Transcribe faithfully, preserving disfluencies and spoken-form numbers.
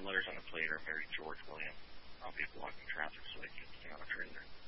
letters on the plate are Mary George William. I'll be blocking traffic so I can stay on the trailer.